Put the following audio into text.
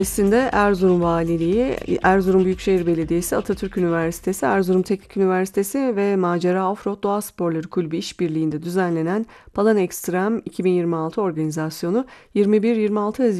Öncesinde Erzurum Valiliği, Erzurum Büyükşehir Belediyesi, Atatürk Üniversitesi, Erzurum Teknik Üniversitesi ve Macera Offroad Doğa Sporları Kulübü işbirliğinde düzenlenen Palan Ekstrem 2026 organizasyonu 21-26